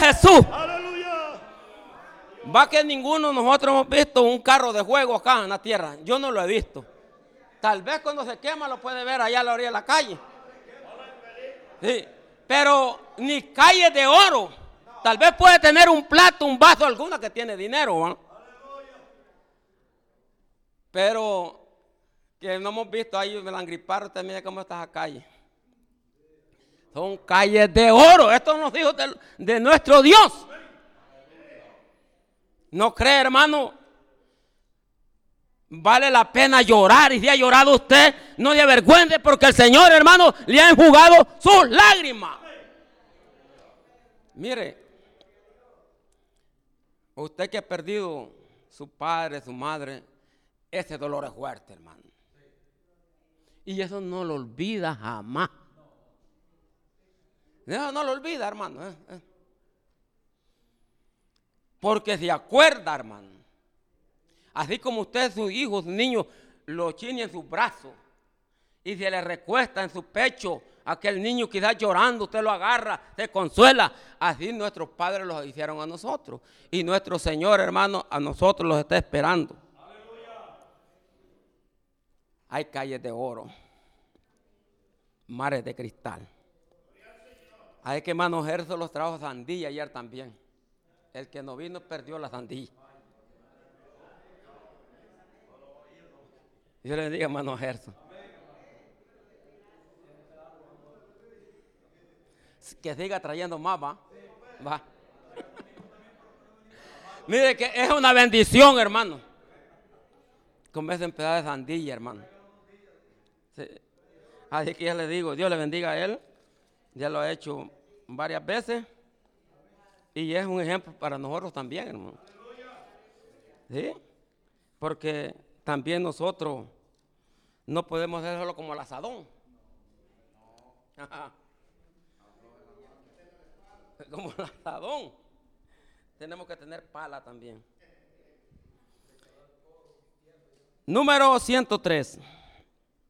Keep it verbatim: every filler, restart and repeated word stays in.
Jesús. Aleluya. Va que ninguno de nosotros hemos visto un carro de juego acá en la tierra. Yo no lo he visto. Tal vez cuando se quema lo puede ver allá a la orilla de la calle. Sí. Pero ni calles de oro. Tal vez puede tener un plato, un vaso, alguna que tiene dinero, ¿no? Pero que no hemos visto ahí en Melangripar, usted mira cómo está esa calle. Son calles de oro. Estos son los hijos de, de nuestro Dios. ¿No cree, hermano? Vale la pena llorar. Y si ha llorado usted, no se avergüence, porque el Señor, hermano, le ha enjugado sus lágrimas. Mire, usted que ha perdido su padre, su madre, ese dolor es fuerte, hermano. Y eso no lo olvida jamás. Eso no lo olvida, hermano. ¿eh? ¿eh? Porque se acuerda, hermano. Así como usted, sus hijos, sus niños, lo tiene en sus brazos y se le recuesta en su pecho, aquel niño quizás llorando, usted lo agarra, se consuela. Así nuestros padres los hicieron a nosotros. Y nuestro Señor, hermano, a nosotros los está esperando. ¡Aleluya! Hay calles de oro, mares de cristal. Hay que, hermano, Gerson los trajo sandía ayer también. El que no vino perdió la sandía. Dios le bendiga, hermano Gerson. Que siga trayendo más, va. va. Mire que es una bendición, hermano. Comerse en pedazos de sandía, hermano. Sí. Así que ya le digo, Dios le bendiga a él. Ya lo ha hecho varias veces. Y es un ejemplo para nosotros también, hermano. ¿Sí? Porque también nosotros no podemos hacerlo como el asadón. Como el asadón. Tenemos que tener pala también. Número ciento tres.